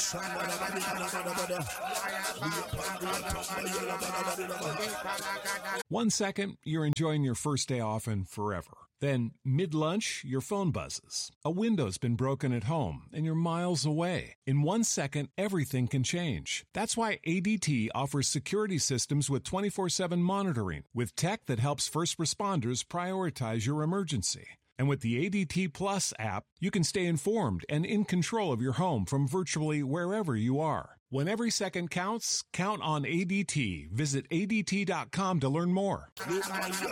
1 second, you're enjoying your first day off and forever. Then, mid-lunch, your phone buzzes. A window's been broken at home, and you're miles away. In 1 second, everything can change. That's why ADT offers security systems with 24/7 monitoring, with tech that helps first responders prioritize your emergency. And with the ADT Plus app, you can stay informed and in control of your home from virtually wherever you are. When every second counts, count on ADT. Visit ADT.com to learn more.